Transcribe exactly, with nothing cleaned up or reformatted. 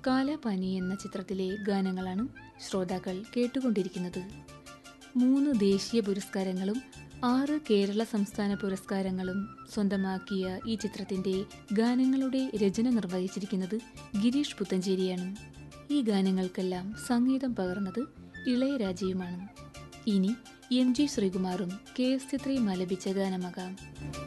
കാലാപാനി എന്ന ചിത്രത്തിലെ ഗാനങ്ങളാണ് ശ്രോതാക്കൾ കേട്ടുകൊണ്ടിരിക്കുന്നത്. മൂന്ന് ദേശീയ പുരസ്കാരങ്ങളും ആറ് കേരള സംസ്ഥാന പുരസ്കാരങ്ങളും സ്വന്തമാക്കിയ ഈ ചിത്രത്തിന്റെ ഗാനങ്ങളുടെ രചന നിർവഹിച്ചിരിക്കുന്നത് ഗിരീഷ് പുത്തഞ്ചേരിയാണ്. ഈ ഗാനങ്ങൾക്കെല്ലാം സംഗീതം പകർന്നത് ഇളയരാജയുമാണ്. ഇനി എം ജി ശ്രീകുമാറും കെ എസ് ചിത്രയും ആലപിച്ച ഗാനമാകാം.